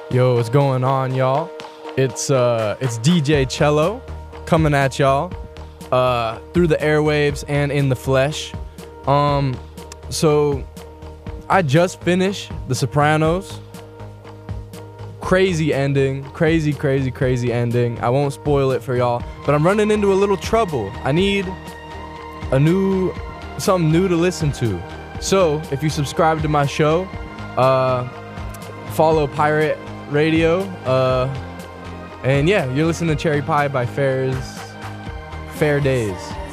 Yo, what's going on, y'all? It's DJ Cello coming at y'all through the airwaves and in the flesh. So I just finished The Sopranos. Crazy ending, crazy ending. I won't spoil it for y'all, but I'm running into a little trouble. I need something new to listen to. So if you subscribe to my show, follow Pirate Radio, and yeah, you're listening to Cherry Pie by Fair Days.